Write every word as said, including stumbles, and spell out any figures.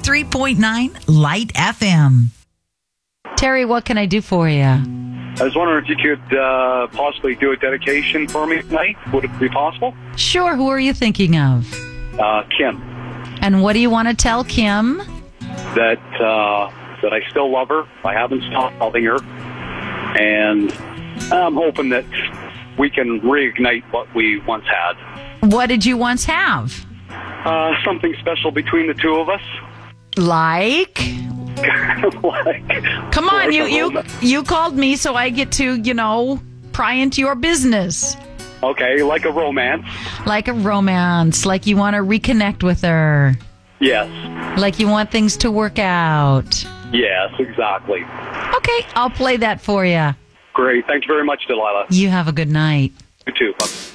three point nine Light F M. Terry, what can I do for you? I was wondering if you could uh, possibly do a dedication for me tonight. Would it be possible? Sure. Who are you thinking of? Uh, Kim. And what do you want to tell Kim? That uh, that I still love her. I haven't stopped loving her. And I'm hoping that we can reignite what we once had. What did you once have? Uh, something special between the two of us. Like? like, Come on, like you a you rom- you called me, so I get to, you know, pry into your business. Okay, like a romance. Like a romance, like you want to reconnect with her. Yes. Like you want things to work out. Yes, exactly. Okay, I'll play that for you. Great. Thank you very much, Delilah. You have a good night. You too. Bye.